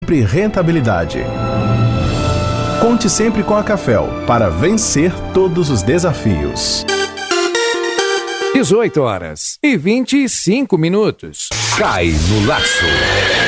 sempre rentabilidade. Conte sempre com a Cafel para vencer todos os desafios. 18h25. Cai no laço.